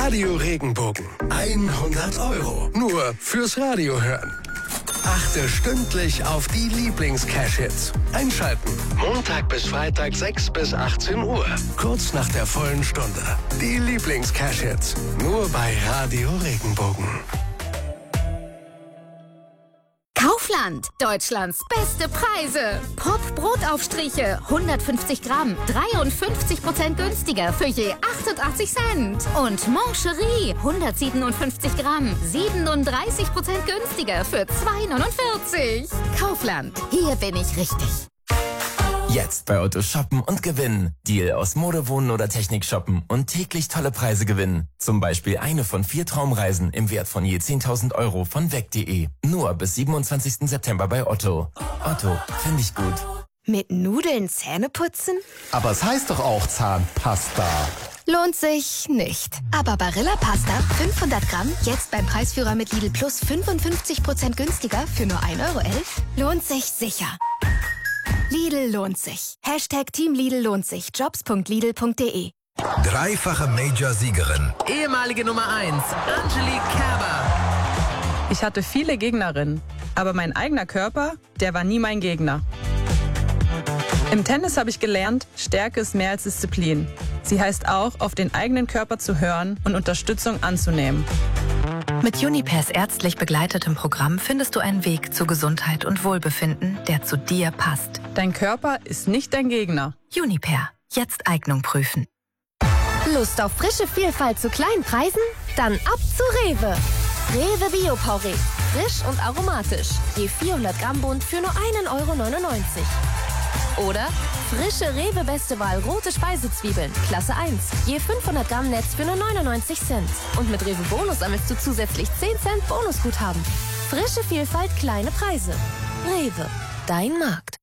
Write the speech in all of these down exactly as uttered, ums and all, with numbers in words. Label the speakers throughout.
Speaker 1: Radio Regenbogen. hundert Euro. Nur fürs Radio hören. Achte stündlich auf die Lieblings-Cash-Hits. Einschalten. Montag bis Freitag sechs bis achtzehn Uhr. Kurz nach der vollen Stunde. Die Lieblings-Cash-Hits. Nur bei Radio Regenbogen.
Speaker 2: Kaufland. Deutschlands beste Preise. Pop-Brotaufstriche. hundertfünfzig Gramm. dreiundfünfzig Prozent günstiger für je achtundachtzig Cent. Und Mancherie. hundertsiebenundfünfzig Gramm. siebenunddreißig Prozent günstiger für zwei neunundvierzig. Kaufland. Hier bin ich richtig.
Speaker 3: Jetzt bei Otto shoppen und gewinnen. Deal aus Mode, Wohnen oder Technik shoppen und täglich tolle Preise gewinnen. Zum Beispiel eine von vier Traumreisen im Wert von je zehntausend Euro von weg punkt de. Nur bis siebenundzwanzigsten September bei Otto. Otto, finde ich gut.
Speaker 4: Mit Nudeln Zähne putzen?
Speaker 5: Aber es heißt doch auch Zahnpasta.
Speaker 4: Lohnt sich nicht. Aber Barilla Pasta fünfhundert Gramm, jetzt beim Preisführer mit Lidl Plus fünfundfünfzig Prozent günstiger für nur ein Euro elf, lohnt sich sicher. Lidl lohnt sich. Hashtag Team Lidl lohnt sich. Jobs punkt lidl punkt de.
Speaker 6: Dreifache Major-Siegerin.
Speaker 7: Ehemalige Nummer eins, Angelique Kerber.
Speaker 8: Ich hatte viele Gegnerinnen, aber mein eigener Körper, der war nie mein Gegner. Im Tennis habe ich gelernt, Stärke ist mehr als Disziplin. Sie heißt auch, auf den eigenen Körper zu hören und Unterstützung anzunehmen.
Speaker 9: Mit Junipers ärztlich begleitetem Programm findest du einen Weg zu Gesundheit und Wohlbefinden, der zu dir passt.
Speaker 8: Dein Körper ist nicht dein Gegner.
Speaker 9: Juniper. Jetzt Eignung prüfen.
Speaker 4: Lust auf frische Vielfalt zu kleinen Preisen? Dann ab zu Rewe. Rewe Bio-Porree. Frisch und aromatisch. Je vierhundert Gramm Bund für nur einen Euro neunundneunzig. Oder frische Rewe Beste Wahl rote Speisezwiebeln, Klasse eins. Je fünfhundert Gramm Netz für nur neunundneunzig Cent. Und mit Rewe Bonus sammelst du zusätzlich zehn Cent Bonusguthaben. Frische Vielfalt, kleine Preise. Rewe, dein Markt.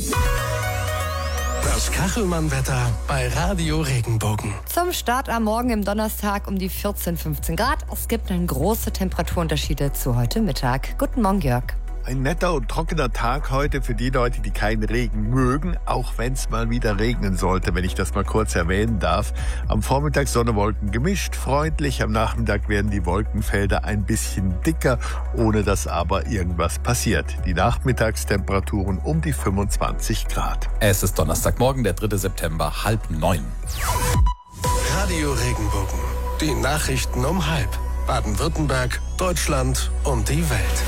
Speaker 1: Das Kachelmann-Wetter bei Radio Regenbogen.
Speaker 10: Zum Start am Morgen im Donnerstag um die vierzehn, fünfzehn Grad. Es gibt dann große Temperaturunterschiede zu heute Mittag. Guten Morgen, Jörg.
Speaker 11: Ein netter und trockener Tag heute für die Leute, die keinen Regen mögen, auch wenn es mal wieder regnen sollte, wenn ich das mal kurz erwähnen darf. Am Vormittag Sonne, Wolken gemischt, freundlich. Am Nachmittag werden die Wolkenfelder ein bisschen dicker, ohne dass aber irgendwas passiert. Die Nachmittagstemperaturen um die fünfundzwanzig Grad.
Speaker 5: Es ist Donnerstagmorgen, der dritte September, halb neun.
Speaker 1: Radio Regenbogen. Die Nachrichten um halb. Baden-Württemberg, Deutschland und die Welt.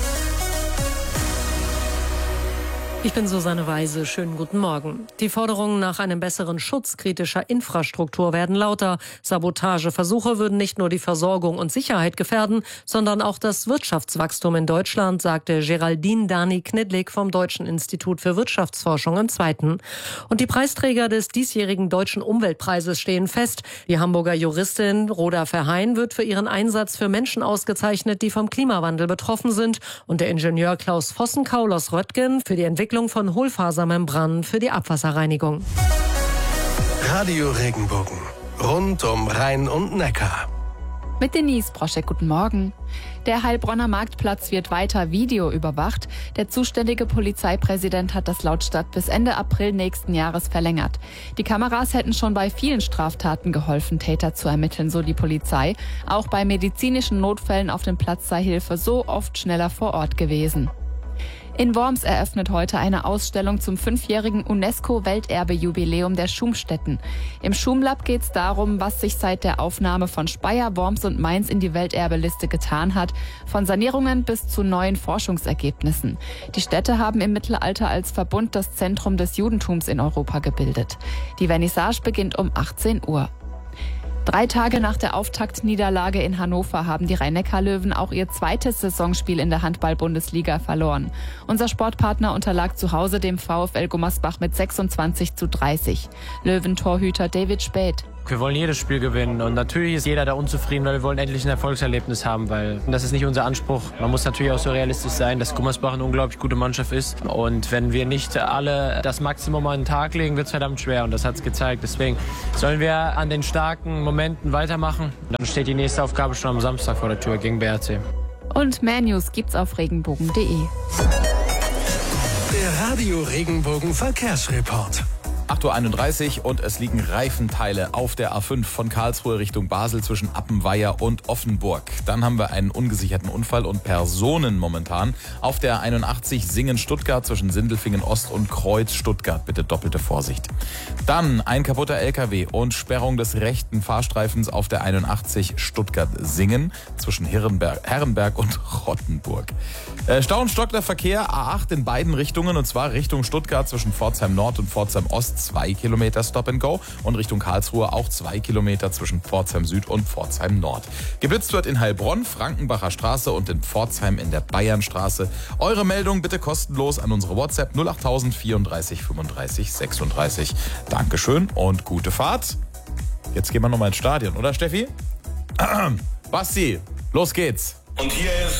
Speaker 12: Ich bin Susanne Weise. Schönen guten Morgen. Die Forderungen nach einem besseren Schutz kritischer Infrastruktur werden lauter. Sabotageversuche würden nicht nur die Versorgung und Sicherheit gefährden, sondern auch das Wirtschaftswachstum in Deutschland, sagte Geraldine Dani-Knidlik vom Deutschen Institut für Wirtschaftsforschung im Zweiten. Und die Preisträger des diesjährigen Deutschen Umweltpreises stehen fest. Die Hamburger Juristin Rhoda Verheyen wird für ihren Einsatz für Menschen ausgezeichnet, die vom Klimawandel betroffen sind. Und der Ingenieur Klaus Vossenkaul aus Röttgen für die Entwicklung von Hohlfasermembranen für die Abwasserreinigung.
Speaker 1: Radio Regenbogen. Rund um Rhein und Neckar.
Speaker 13: Mit Denise Broschek, guten Morgen. Der Heilbronner Marktplatz wird weiter videoüberwacht. Der zuständige Polizeipräsident hat das laut Stadt bis Ende April nächsten Jahres verlängert. Die Kameras hätten schon bei vielen Straftaten geholfen, Täter zu ermitteln, so die Polizei. Auch bei medizinischen Notfällen auf dem Platz sei Hilfe so oft schneller vor Ort gewesen. In Worms eröffnet heute eine Ausstellung zum fünfjährigen UNESCO-Welterbe-Jubiläum der Schumstätten. Im Schumlab geht es darum, was sich seit der Aufnahme von Speyer, Worms und Mainz in die Welterbeliste getan hat, von Sanierungen bis zu neuen Forschungsergebnissen. Die Städte haben im Mittelalter als Verbund das Zentrum des Judentums in Europa gebildet. Die Vernissage beginnt um achtzehn Uhr. Drei Tage nach der Auftaktniederlage in Hannover haben die Rhein-Neckar-Löwen auch ihr zweites Saisonspiel in der Handball-Bundesliga verloren. Unser Sportpartner unterlag zu Hause dem VfL Gummersbach mit sechsundzwanzig zu dreißig. Löwentorhüter David Späth.
Speaker 14: Wir wollen jedes Spiel gewinnen und natürlich ist jeder da unzufrieden, weil wir wollen endlich ein Erfolgserlebnis haben, weil das ist nicht unser Anspruch. Man muss natürlich auch so realistisch sein, dass Gummersbach eine unglaublich gute Mannschaft ist und wenn wir nicht alle das Maximum an den Tag legen, wird es verdammt schwer und das hat es gezeigt. Deswegen sollen wir an den starken Momenten weitermachen. Dann steht die nächste Aufgabe schon am Samstag vor der Tür gegen B R C.
Speaker 13: Und mehr News gibt's auf regenbogen punkt de.
Speaker 1: Der Radio Regenbogen Verkehrsreport.
Speaker 5: acht Uhr einunddreißig und es liegen Reifenteile auf der A fünf von Karlsruhe Richtung Basel zwischen Appenweier und Offenburg. Dann haben wir einen ungesicherten Unfall und Personen momentan auf der A einundachtzig Singen-Stuttgart zwischen Sindelfingen Ost und Kreuz Stuttgart. Bitte doppelte Vorsicht. Dann ein kaputter L K W und Sperrung des rechten Fahrstreifens auf der einundachtzig Stuttgart-Singen zwischen Herrenberg, Herrenberg und Rottenburg. Äh, Stau und stockender Verkehr A acht in beiden Richtungen und zwar Richtung Stuttgart zwischen Pforzheim Nord und Pforzheim Ost zwei Kilometer Stop and Go und Richtung Karlsruhe auch zwei Kilometer zwischen Pforzheim Süd und Pforzheim Nord. Geblitzt wird in Heilbronn, Frankenbacher Straße und in Pforzheim in der Bayernstraße. Eure Meldung bitte kostenlos an unsere WhatsApp null acht null null vierunddreißig fünfunddreißig sechsunddreißig. Dankeschön und gute Fahrt. Jetzt gehen wir nochmal ins Stadion, oder Steffi? Basti, los geht's.
Speaker 15: Und hier ist